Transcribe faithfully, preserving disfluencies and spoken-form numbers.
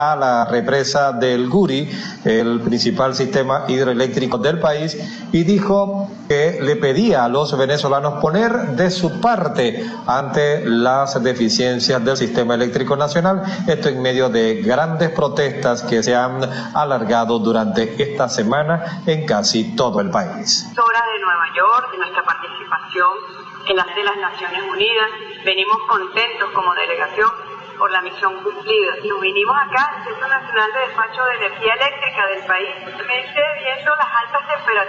a la represa del Guri, el principal sistema hidroeléctrico del país, y dijo que le pedía a los venezolanos poner de su parte ante las deficiencias del sistema eléctrico nacional, esto en medio de grandes protestas que se han alargado durante esta semana en casi todo el país. Hora de Nueva York, de nuestra participación en las de las Naciones Unidas, venimos contentos como delegación por la misión cumplida. Nos vinimos acá al Centro Nacional de Despacho de Energía Eléctrica del país, viendo las altas temperaturas